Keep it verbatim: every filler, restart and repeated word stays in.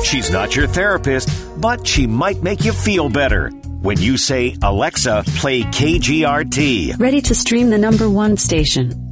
She's not your therapist, but she might make you feel better. When you say, Alexa, play K G R T. Ready to stream the number one station.